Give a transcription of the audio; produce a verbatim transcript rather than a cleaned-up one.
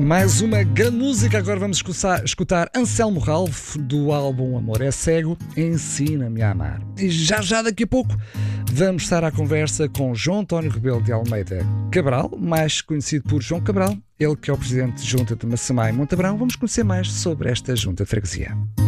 Mais uma grande música. Agora vamos escutar, escutar Anselmo Ralph do álbum Amor é Cego, Ensina-me a Amar. E já já daqui a pouco vamos estar à conversa com João António Rebelo de Almeida Cabral, mais conhecido por João Cabral, ele que é o presidente de Junta de Massamá e Montabrão. Vamos conhecer mais sobre esta Junta de Freguesia.